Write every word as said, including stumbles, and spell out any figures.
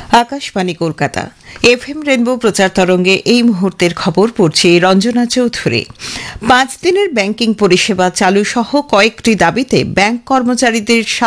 Akashvani Kolkata FM rainbow প্রচার তরঙ্গে এই মুহূর্তের খবর পড়ছি রঞ্জনা চৌধুরী। পাঁচ দিনের ব্যাংকিং পরিষেবা চালু সহ কয়েকটি দাবিতে ব্যাংক কর্মচারীদের